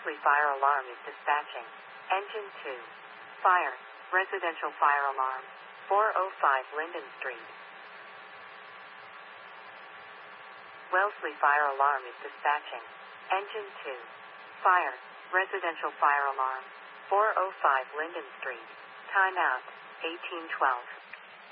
Wellesley Fire Alarm is dispatching. Engine 2. Fire. Residential fire alarm. 405 Linden Street. Wellesley Fire Alarm is dispatching. Engine 2. Fire. Residential fire alarm. 405 Linden Street. Time out. 1812.